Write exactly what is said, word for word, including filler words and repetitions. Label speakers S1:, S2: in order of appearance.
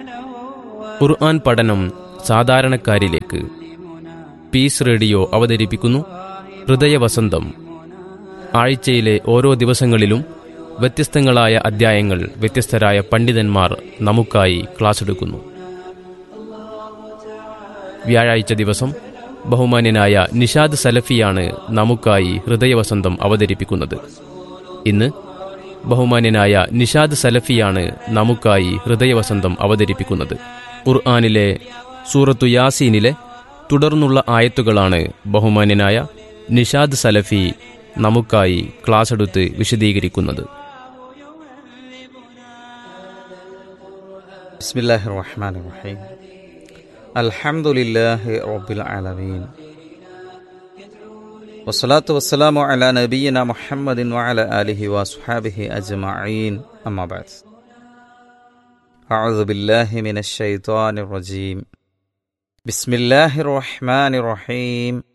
S1: ഖുർആൻ പഠനം സാധാരണക്കാരിലേക്ക് piece radio അവതരിപ്പിക്കുന്നു ഹൃദയവസന്തം. ആഴ്ചയിലെ ഓരോ ദിവസങ്ങളിലും വ്യത്യസ്തങ്ങളായ അധ്യായങ്ങൾ വ്യത്യസ്തരായ പണ്ഡിതന്മാർ നമുക്കായി ക്ലാസ് എടുക്കുന്നു. വ്യാഴാഴ്ച ദിവസം ബഹുമാന്യനായ നിഷാദ് സലഫിയാണ് നമുക്കായി ഹൃദയവസന്തം അവതരിപ്പിക്കുന്നത്. ഇന്ന് ബഹുമാന്യനായ നിഷാദ് സലഫിയാണ് നമുക്കായി ഹൃദയവസന്തം അവതരിപ്പിക്കുന്നത്. ഖുർആനിലെ സൂറത്തു യാസീനിലെ തുടർന്നുള്ള ആയത്തുകളാണ് ബഹുമാന്യനായ നിഷാദ് സലഫി നമുക്കായി ക്ലാസ് എടുത്ത് വിശദീകരിക്കുന്നത്.
S2: ബിസ്മില്ലാഹിർ റഹ്മാനിർ റഹീം. അൽഹംദുലില്ലാഹി റബ്ബിൽ ആലമീൻ. വസ്സലാത്തു വസ്സലാമു അലാ നബിയ്യിനാ മുഹമ്മദിൻ വഅലാ ആലിഹി വസ്ഹബിഹി അജ്മഈൻ. അമ്മാ ബഅദ്. അഊദു ബില്ലാഹി മിനശ് ശൈത്വാനിർ റജീം. ബിസ്മില്ലാഹിർ റഹ്മാനിർ റഹീം.